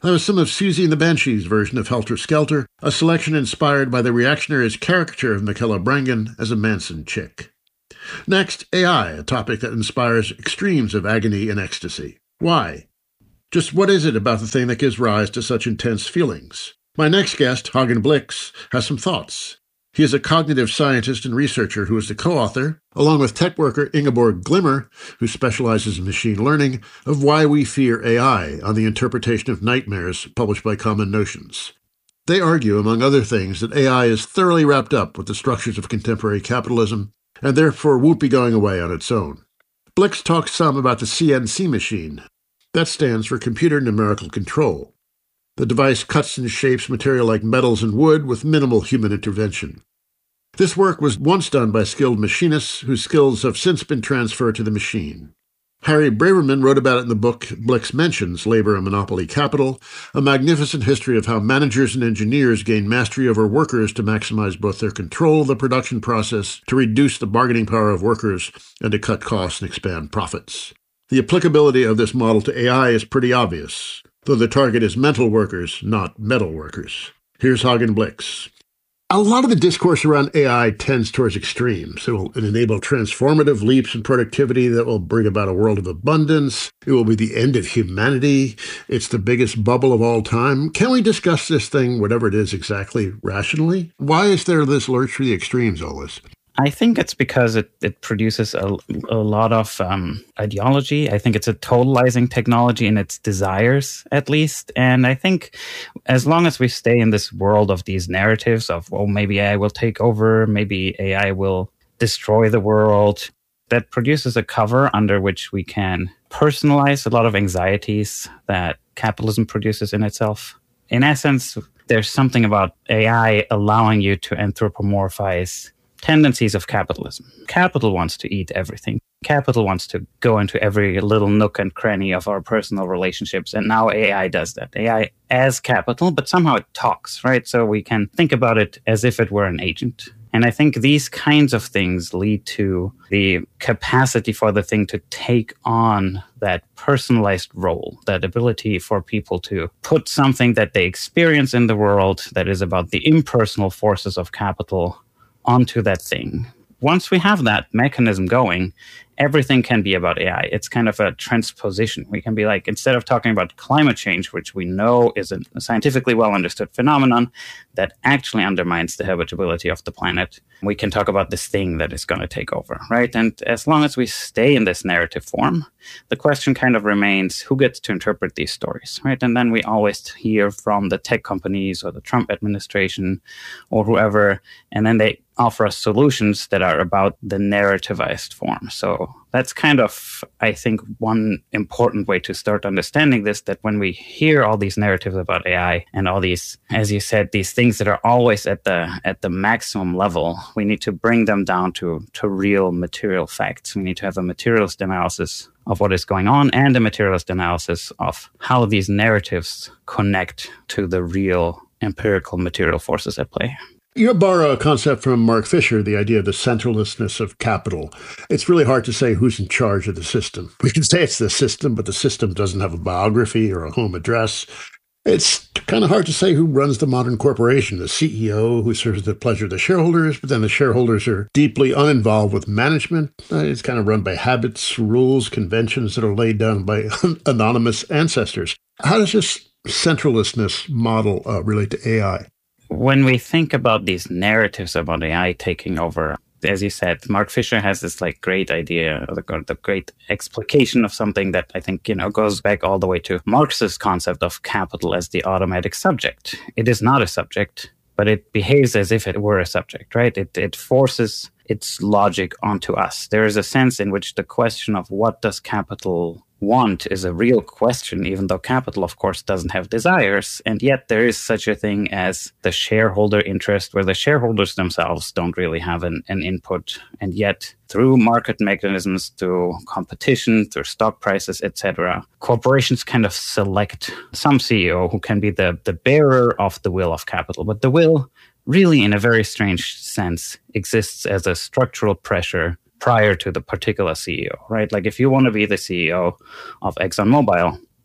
That was some of Susie and the Banshees' version of Helter Skelter, a selection inspired by the reactionary's caricature of Michaela Brangan as a Manson chick. Next, AI, a topic that inspires extremes of agony and ecstasy. Why? Just what is it about the thing that gives rise to such intense feelings? My next guest, Hagen Blix, has some thoughts. He is a cognitive scientist and researcher who is the co-author, along with tech worker Ingeborg Glimmer, who specializes in machine learning, of Why We Fear AI on the Interpretation of Nightmares, published by Common Notions. They argue, among other things, that AI is thoroughly wrapped up with the structures of contemporary capitalism, and therefore won't be going away on its own. Blix talks some about the CNC machine. That stands for Computer Numerical Control. The device cuts and shapes material like metals and wood with minimal human intervention. This work was once done by skilled machinists whose skills have since been transferred to the machine. Harry Braverman wrote about it in the book Blix Mentions, Labor and Monopoly Capital, a magnificent history of how managers and engineers gain mastery over workers to maximize both their control of the production process, to reduce the bargaining power of workers, and to cut costs and expand profits. The applicability of this model to AI is pretty obvious, though the target is mental workers, not metal workers. Here's Hagen Blix. A lot of the discourse around AI tends towards extremes. It will enable transformative leaps in productivity that will bring about a world of abundance. It will be the end of humanity. It's the biggest bubble of all time. Can we discuss this thing, whatever it is exactly, rationally? Why is there this lurch for the extremes always? I think it's because it produces a lot of ideology. I think it's a totalizing technology in its desires, at least. And I think as long as we stay in this world of these narratives of, well, maybe AI will take over, maybe AI will destroy the world, that produces a cover under which we can personalize a lot of anxieties that capitalism produces in itself. In essence, there's something about AI allowing you to anthropomorphize tendencies of capitalism. Capital wants to eat everything. Capital wants to go into every little nook and cranny of our personal relationships. And now AI does that. AI as capital, but somehow it talks, right? So we can think about it as if it were an agent. And I think these kinds of things lead to the capacity for the thing to take on that personalized role, that ability for people to put something that they experience in the world that is about the impersonal forces of capital onto that thing. Once we have that mechanism going, everything can be about AI. It's kind of a transposition. We can be like, instead of talking about climate change, which we know is a scientifically well understood phenomenon that actually undermines the habitability of the planet, we can talk about this thing that is going to take over, right? And as long as we stay in this narrative form, the question kind of remains, who gets to interpret these stories, right? And then we always hear from the tech companies or the Trump administration or whoever, and then they offer us solutions that are about the narrativized form. So that's kind of, I think, one important way to start understanding this, that when we hear all these narratives about AI and all these, as you said, these things that are always at the maximum level, we need to bring them down to real material facts. We need to have a materialist analysis of what is going on and a materialist analysis of how these narratives connect to the real empirical material forces at play. You borrow a concept from Mark Fisher, the idea of the centralessness of capital. It's really hard to say who's in charge of the system. We can say it's the system, but the system doesn't have a biography or a home address. It's kind of hard to say who runs the modern corporation, the CEO who serves the pleasure of the shareholders, but then the shareholders are deeply uninvolved with management. It's kind of run by habits, rules, conventions that are laid down by anonymous ancestors. How does this centralessness model relate to AI? When we think about these narratives about AI taking over, as you said, Mark Fisher has this great idea, or the great explication of something that I think, goes back all the way to Marx's concept of capital as the automatic subject. It is not a subject, but it behaves as if it were a subject, right? It forces its logic onto us. There is a sense in which the question of what does capital want is a real question, even though capital, of course, doesn't have desires. And yet there is such a thing as the shareholder interest, where the shareholders themselves don't really have an input. And yet through market mechanisms, through competition, through stock prices, etc., corporations kind of select some CEO who can be the bearer of the will of capital. But the will really, in a very strange sense, exists as a structural pressure prior to the particular CEO, right? Like if you want to be the CEO of ExxonMobil,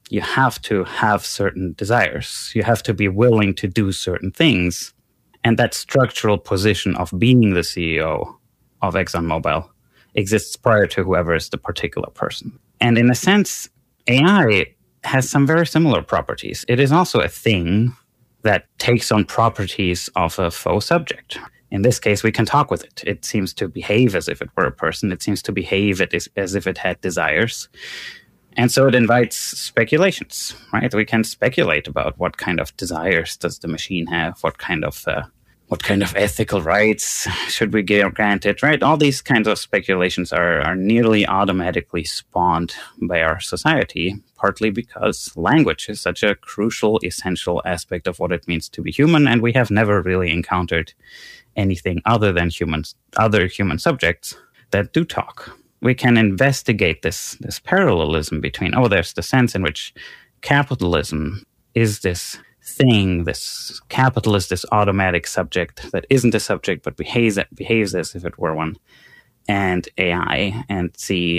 you have to have certain desires. You have to be willing to do certain things. And that structural position of being the CEO of ExxonMobil exists prior to whoever is the particular person. And in a sense, AI has some very similar properties. It is also a thing that takes on properties of a faux subject. In this case, we can talk with it. It seems to behave as if it were a person. It seems to behave as if it had desires. And so it invites speculations, right? We can speculate about what kind of desires does the machine have, what kind of ethical rights should we grant it, right? All these kinds of speculations are nearly automatically spawned by our society, partly because language is such a crucial, essential aspect of what it means to be human, and we have never really encountered anything other than other human subjects that do talk. We can investigate this parallelism between, there's the sense in which capitalism is this thing, this capitalist, this automatic subject that isn't a subject but behaves as if it were one, and AI, and see,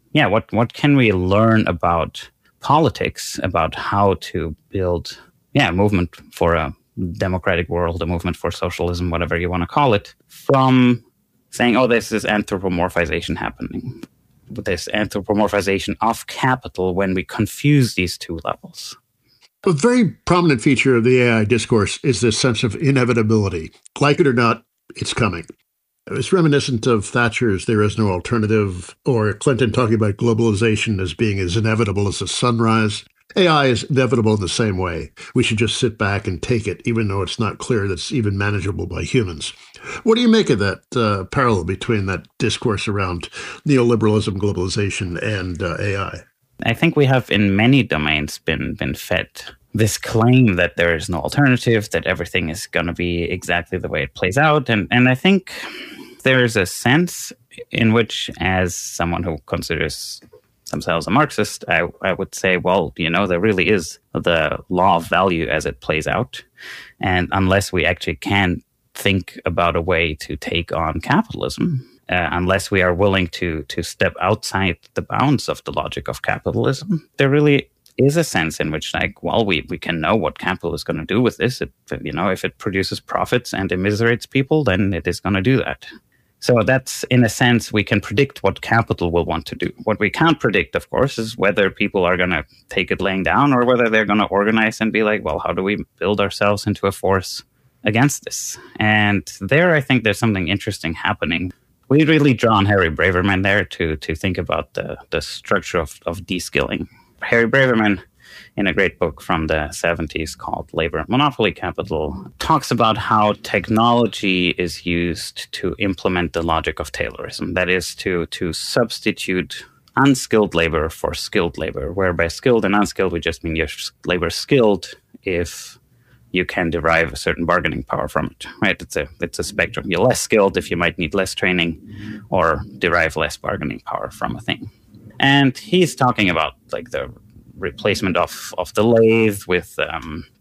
what can we learn about politics, about how to build, a movement for a democratic world, a movement for socialism, whatever you want to call it, from saying, this is anthropomorphization happening, this anthropomorphization of capital when we confuse these two levels. A very prominent feature of the AI discourse is this sense of inevitability. Like it or not, it's coming. It's reminiscent of Thatcher's "there is no alternative," or Clinton talking about globalization as being as inevitable as the sunrise. AI is inevitable in the same way. We should just sit back and take it, even though it's not clear that it's even manageable by humans. What do you make of that parallel between that discourse around neoliberalism, globalization, and AI? I think we have, in many domains, been fed this claim that there is no alternative, that everything is going to be exactly the way it plays out. And I think there is a sense in which, as someone who considers themselves a Marxist, I would say, there really is the law of value as it plays out. And unless we actually can think about a way to take on capitalism, unless we are willing to step outside the bounds of the logic of capitalism, there really is a sense in which, we can know what capital is going to do with this. If it produces profits and immiserates people, then it is going to do that. So that's, in a sense, we can predict what capital will want to do. What we can't predict, of course, is whether people are going to take it laying down or whether they're going to organize and be like, how do we build ourselves into a force against this? And there, I think there's something interesting happening. We really draw on Harry Braverman there to think about the structure of de-skilling. Harry Braverman, in a great book from the 70s called Labor Monopoly Capital, talks about how technology is used to implement the logic of Taylorism. That is, to substitute unskilled labor for skilled labor, where by skilled and unskilled, we just mean your labor skilled if you can derive a certain bargaining power from it, right? It's a spectrum. You're less skilled if you might need less training or derive less bargaining power from a thing. And he's talking about the replacement of the lathe with the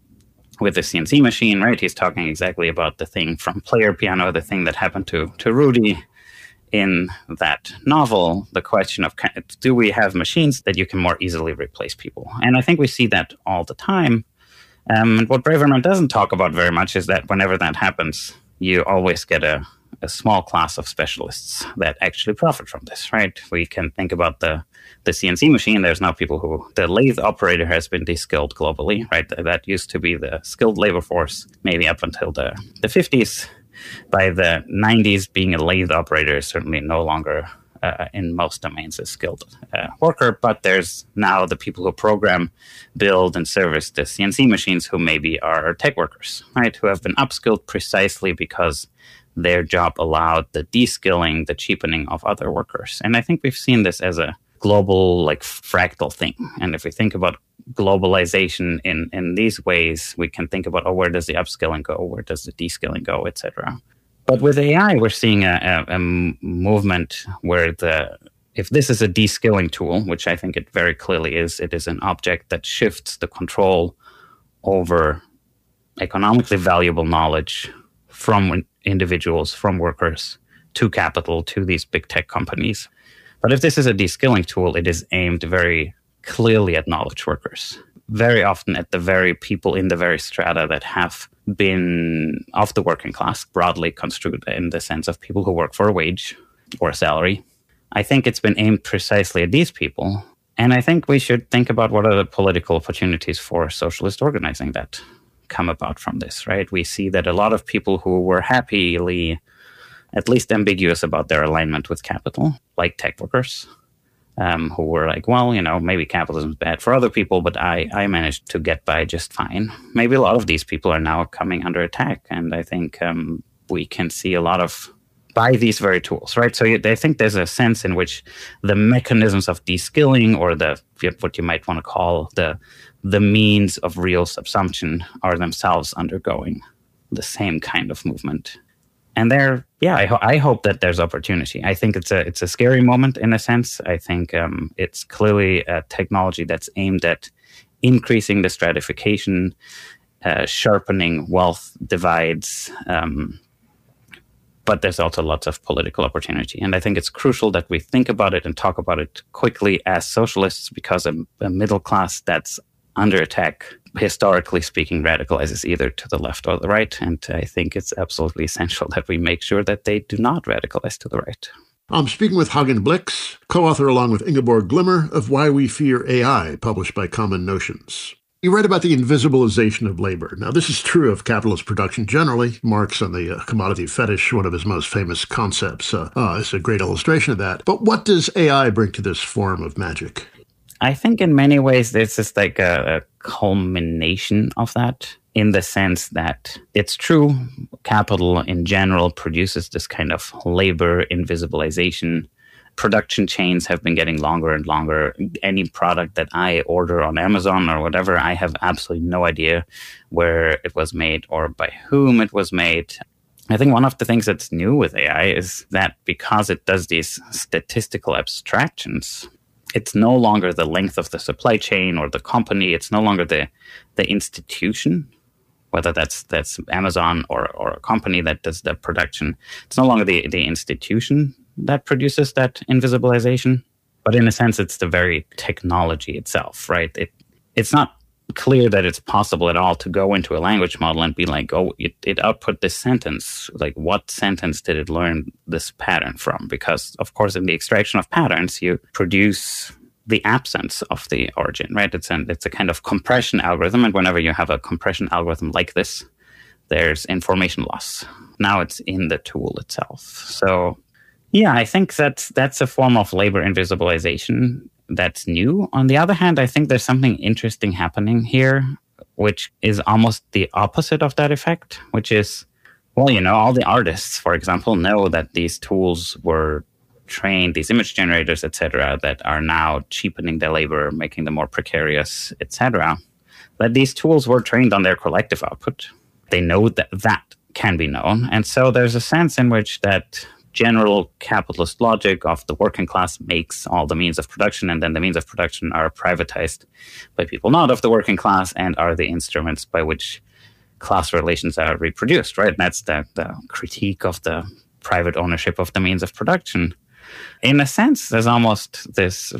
CNC machine, right? He's talking exactly about the thing from Player Piano, the thing that happened to Rudy in that novel, the question of, do we have machines that you can more easily replace people? And I think we see that all the time. And what Braverman doesn't talk about very much is that whenever that happens, you always get a small class of specialists that actually profit from this, right? We can think about the CNC machine. There's now the lathe operator has been de-skilled globally, right? That used to be the skilled labor force, maybe up until the 50s. By the 90s, being a lathe operator is certainly no longer in most domains a skilled worker, but there's now the people who program, build, and service the CNC machines who maybe are tech workers, right? Who have been upskilled precisely because their job allowed the de-skilling, the cheapening of other workers. And I think we've seen this as a global, fractal thing. And if we think about globalization in these ways, we can think about, where does the upskilling go? Where does the de-skilling go, etc. But with AI, we're seeing a movement where if this is a de-skilling tool, which I think it very clearly is, it is an object that shifts the control over economically valuable knowledge from individuals, from workers, to capital, to these big tech companies. But if this is a de-skilling tool, it is aimed very clearly at knowledge workers, very often at the very people in the very strata that have been of the working class, broadly construed in the sense of people who work for a wage or a salary. I think it's been aimed precisely at these people. And I think we should think about what are the political opportunities for socialist organizing that come about from this, right? We see that a lot of people who were happily, at least ambiguous about their alignment with capital, like tech workers, who were like, well, maybe capitalism is bad for other people, but I managed to get by just fine. Maybe a lot of these people are now coming under attack. And I think we can see a lot of by these very tools, right? So I think there's a sense in which the mechanisms of de-skilling or what you might want to call the means of real subsumption are themselves undergoing the same kind of movement. And I hope that there's opportunity. I think it's a scary moment in a sense. I think it's clearly a technology that's aimed at increasing the stratification, sharpening wealth divides, but there's also lots of political opportunity. And I think it's crucial that we think about it and talk about it quickly as socialists, because a middle class that's under attack, historically speaking, radicalizes either to the left or the right. And I think it's absolutely essential that we make sure that they do not radicalize to the right. I'm speaking with Hagen Blix, co-author along with Ingeborg Glimmer of Why We Fear AI, published by Common Notions. You write about the invisibilization of labor. Now, this is true of capitalist production generally. Marx on the commodity fetish, one of his most famous concepts, is a great illustration of that. But what does AI bring to this form of magic? I think in many ways this is like a culmination of that, in the sense that it's true, capital in general produces this kind of labor invisibilization. Production chains have been getting longer and longer. Any product that I order on Amazon or whatever, I have absolutely no idea where it was made or by whom it was made. I think one of the things that's new with AI is that because it does these statistical abstractions, it's no longer the length of the supply chain or the company. It's no longer the institution, whether that's Amazon or a company that does the production. It's no longer the institution that produces that invisibilization, but in a sense, it's the very technology itself, right? It's not clear that it's possible at all to go into a language model and be like, oh, it output this sentence. Like, what sentence did it learn this pattern from? Because, of course, in the extraction of patterns, you produce the absence of the origin, right? It's a kind of compression algorithm. And whenever you have a compression algorithm like this, there's information loss. Now it's in the tool itself. So, yeah, I think that's a form of labor invisibilization that's new. On the other hand, I think there's something interesting happening here, which is almost the opposite of that effect, which is, well, all the artists, for example, know that these tools were trained, these image generators, etc., that are now cheapening their labor, making them more precarious, etc., that these tools were trained on their collective output. They know that can be known. And so there's a sense in which that general capitalist logic of the working class makes all the means of production, and then the means of production are privatized by people not of the working class and are the instruments by which class relations are reproduced, right? And that's the critique of the private ownership of the means of production. In a sense, there's almost this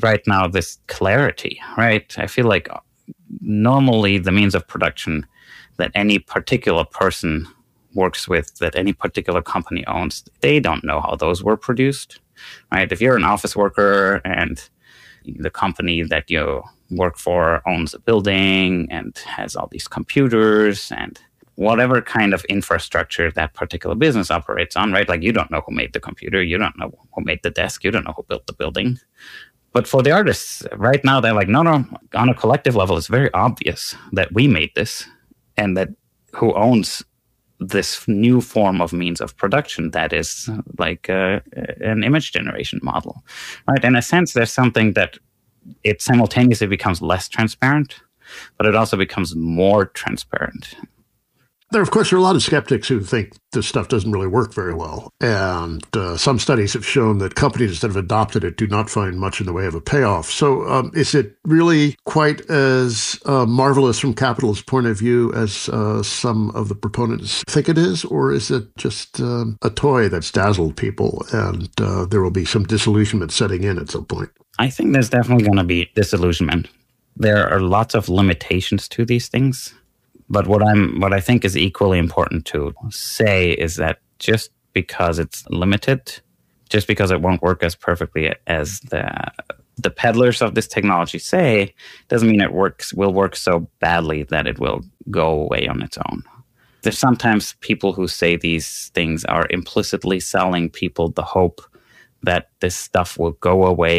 clarity, right? I feel like normally the means of production that any particular person works with, that any particular company owns, they don't know how those were produced, right? If you're an office worker and the company that you work for owns a building and has all these computers and whatever kind of infrastructure that particular business operates on, right? Like, you don't know who made the computer, you don't know who made the desk, you don't know who built the building. But for the artists, right now, they're like, no, on a collective level, it's very obvious that we made this, and that who owns this new form of means of production that is like an image generation model, right? In a sense, there's something that it simultaneously becomes less transparent, but it also becomes more transparent. There, of course, are a lot of skeptics who think this stuff doesn't really work very well. And some studies have shown that companies that have adopted it do not find much in the way of a payoff. So is it really quite as marvelous from capitalist point of view as some of the proponents think it is? Or is it just a toy that's dazzled people and there will be some disillusionment setting in at some point? I think there's definitely going to be disillusionment. There are lots of limitations to these things. But what I think is equally important to say is that just because it's limited, just because it won't work as perfectly as the peddlers of this technology say, doesn't mean it will work so badly that it will go away on its own. There's sometimes people who say these things are implicitly selling people the hope that this stuff will go away